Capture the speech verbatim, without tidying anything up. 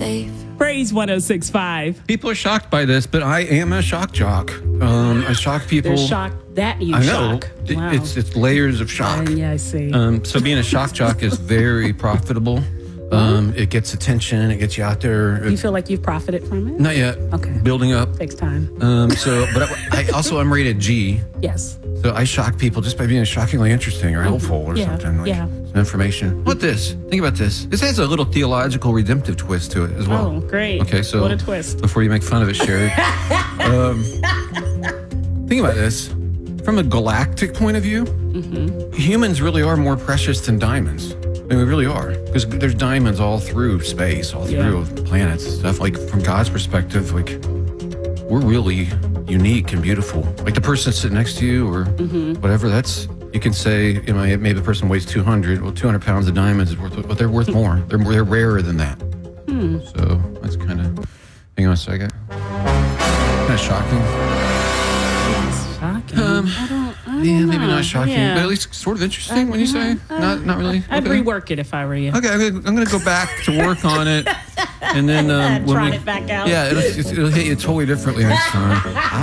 safe. Praise one oh six point five. People are shocked by this, but I am a shock jock. Um, I shock people. They're shocked that you I know. shock. It- Wow. It's it's layers of shock. Uh, yeah, I see. Um, so being a shock jock is very profitable. Um, it gets attention. It gets you out there. Do you feel like you've profited from it? Not yet. Okay. Building up. Takes time. Um, so, but I, I also I'm rated G. Yes. So I shock people just by being shockingly interesting or helpful or Yeah, something. Like yeah. some information. What this? Think about this. This has a little theological redemptive twist to it as well. Oh, great. Okay, so What a twist. before you make fun of it, Sherry. um, think about this. From a galactic point of view, Mm-hmm. humans really are more precious than diamonds. I mean, we really are. Because there's diamonds all through space, all Yeah. through planets and stuff. Like, from God's perspective, like, we're really unique and beautiful. Like, the person sitting next to you or Mm-hmm. whatever, that's, you can say, you know, maybe the person weighs two hundred. Well, two hundred pounds of diamonds is worth, but they're worth more. They're, they're rarer than that. Hmm. So that's kind of, hang on a second. Kind of shocking. It's shocking. Um, I don't, I don't Yeah, maybe know. not shocking, Yeah. but at least sort of interesting when you say. Not, not really. I'd Okay. rework it if I were you. Okay, I'm gonna, I'm gonna go back to work on it, and then um, when Trot we, it back out. Yeah, it'll, it'll hit you totally differently next time.